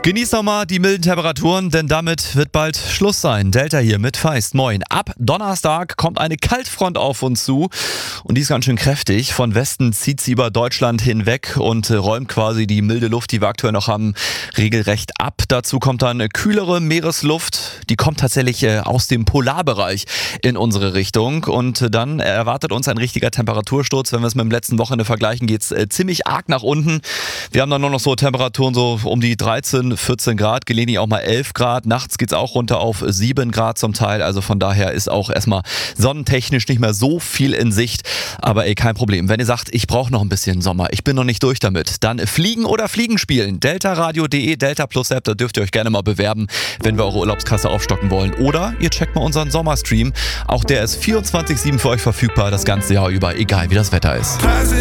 Genießt doch mal die milden Temperaturen, denn damit wird bald Schluss sein. Delta hier mit Feist. Moin. Ab Donnerstag kommt eine Kaltfront auf uns zu und die ist ganz schön kräftig. Von Westen zieht sie über Deutschland hinweg und räumt quasi die milde Luft, die wir aktuell noch haben, regelrecht ab. Dazu kommt dann kühlere Meeresluft. Die kommt tatsächlich aus dem Polarbereich in unsere Richtung und dann erwartet uns ein richtiger Temperatursturz. Wenn wir es mit dem letzten Wochenende vergleichen, geht es ziemlich arg nach unten. Wir haben dann nur noch so Temperaturen so um die 13, 14 Grad, gelegentlich auch mal 11 Grad. Nachts geht es auch runter auf 7 Grad zum Teil. Also von daher ist auch erstmal sonnentechnisch nicht mehr so viel in Sicht. Aber kein Problem. Wenn ihr sagt, ich brauche noch ein bisschen Sommer, ich bin noch nicht durch damit, dann Fliegen oder Fliegen spielen. deltaradio.de, Delta Plus App, da dürft ihr euch gerne mal bewerben, wenn wir eure Urlaubskasse aufstocken wollen. Oder ihr checkt mal unseren Sommerstream. Auch der ist 24/7 für euch verfügbar, das ganze Jahr über, egal wie das Wetter ist.